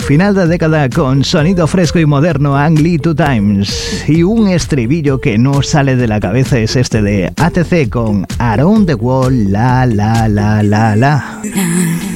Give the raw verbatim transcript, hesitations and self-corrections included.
Final de década con sonido fresco y moderno, Ang Lee Two Times. Y un estribillo que no sale de la cabeza es este de A T C con Around the World, la la la la la.